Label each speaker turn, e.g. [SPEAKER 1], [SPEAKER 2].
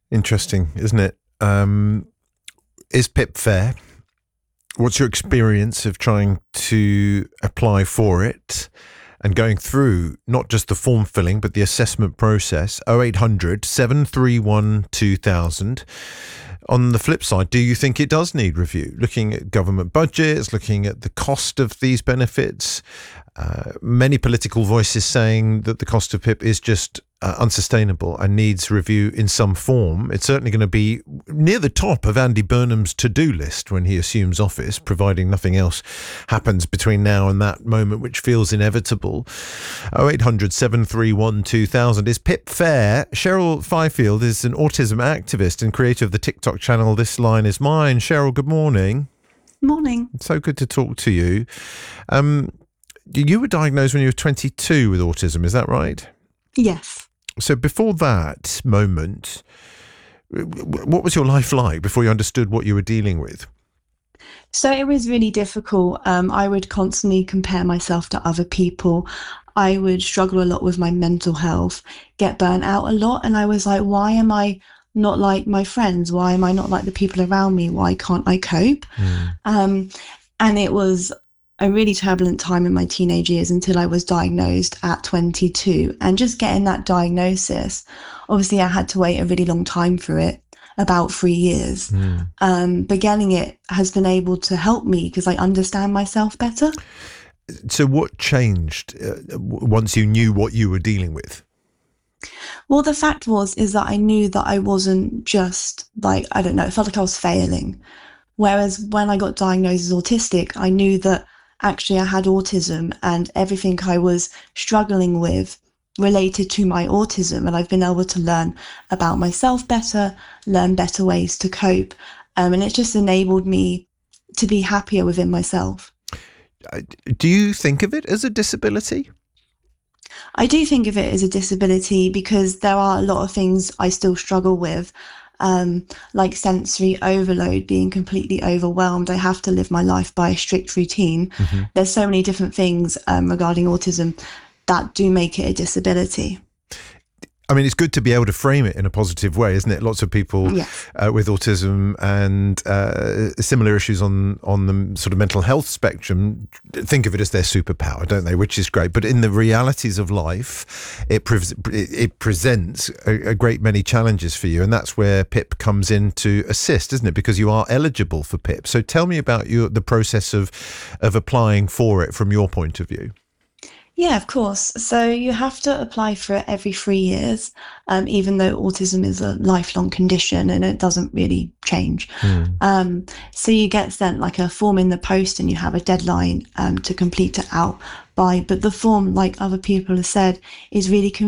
[SPEAKER 1] Interesting, isn't it? Is PIP fair? What's your experience of trying to apply for it and going through not just the form filling, but the assessment process? 0800 731 2000. On the flip side, do you think it does need review? Looking at government budgets, looking at the cost of these benefits, many political voices saying that the cost of PIP is just unsustainable and needs review in some form. It's certainly going to be near the top of Andy Burnham's to-do list when he assumes office, providing nothing else happens between now and that moment, which feels inevitable. 0800 731 2000. Is PIP fair? Cheryl Fifield is an autism activist and creator of the TikTok channel This Line Is Mine. Cheryl, good morning.
[SPEAKER 2] Morning.
[SPEAKER 1] So good to talk to you. You were diagnosed when you were 22 with autism, is that right?
[SPEAKER 2] Yes.
[SPEAKER 1] So before that moment, what was your life like before you understood what you were dealing with?
[SPEAKER 2] So it was really difficult. I would constantly compare myself to other people. I would struggle a lot with my mental health, get burnt out a lot. And I was like, why am I not like my friends? Why am I not like the people around me? Why can't I cope? And it was a really turbulent time in my teenage years until I was diagnosed at 22. And just getting that diagnosis, obviously I had to wait a really long time for it, about 3 years. But getting it has been able to help me because I understand myself better.
[SPEAKER 1] So what changed once you knew what you were dealing with?
[SPEAKER 2] Well, the fact is that I knew that I wasn't just like, I don't know, it felt like I was failing. Whereas when I got diagnosed as autistic, I knew that actually I had autism and everything I was struggling with related to my autism. And I've been able to learn about myself better, learn better ways to cope. And it's just enabled me to be happier within myself.
[SPEAKER 1] Do you think of it as a disability?
[SPEAKER 2] I do think of it as a disability because there are a lot of things I still struggle with. Like sensory overload, being completely overwhelmed. I have to live my life by a strict routine. There's so many different things regarding autism that do make it a disability.
[SPEAKER 1] I mean, it's good to be able to frame it in a positive way, isn't it? Lots of people with autism and similar issues on the sort of mental health spectrum think of it as their superpower, don't they? Which is great. But in the realities of life, it presents a great many challenges for you. And that's where PIP comes in to assist, isn't it? Because you are eligible for PIP. So tell me about the process of applying for it from your point of view.
[SPEAKER 2] Yeah, of course. So you have to apply for it every 3 years, even though autism is a lifelong condition and it doesn't really change. So you get sent like a form in the post and you have a deadline to complete it out by. But the form, like other people have said, is really